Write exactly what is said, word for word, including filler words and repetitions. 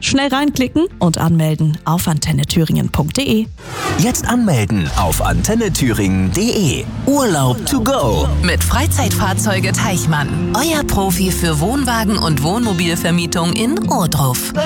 Schnell reinklicken und anmelden auf antenne thüringen punkt de. Jetzt anmelden auf antenne thüringen punkt de. Urlaub to go mit Freizeitfahrzeuge Teichmann. Euer Profi für Wohnwagen und Wohnmobilvermietung in Ohrdruf.